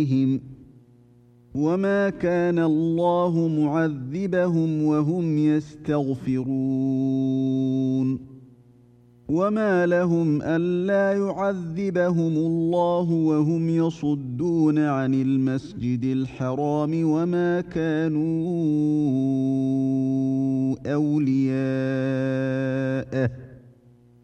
وما كان الله معذبهم وهم يستغفرون وما لهم ألا يعذبهم الله وهم يصدون عن المسجد الحرام وما كانوا أولياءه